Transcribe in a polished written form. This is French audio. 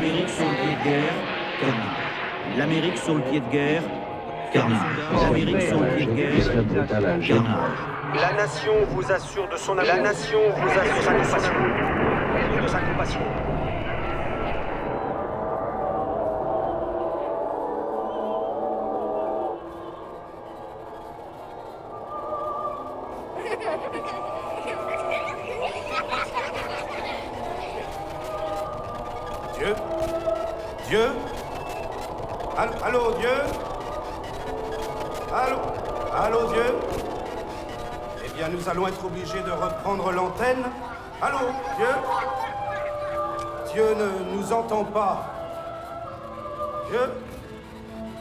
L'Amérique sur le pied de guerre, Carnage. L'Amérique sur le pied de guerre, Carnage. L'Amérique sur le pied de guerre, Carnage. La nation vous assure de son amour. La nation vous assure de sa compassion. De sa compassion. Dieu? Dieu? Allô, Dieu? Allô, Dieu? Eh bien, nous allons être obligés de reprendre l'antenne. Allô, Dieu? Dieu ne nous entend pas. Dieu?